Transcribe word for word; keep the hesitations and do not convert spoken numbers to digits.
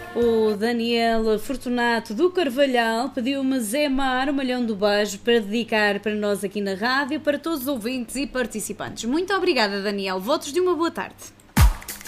O Daniel Fortunato do Carvalhal pediu-me Zé Mar, o malhão do beijo, para dedicar para nós aqui na rádio, para todos os ouvintes e participantes. Muito obrigada, Daniel. Votos de uma boa tarde.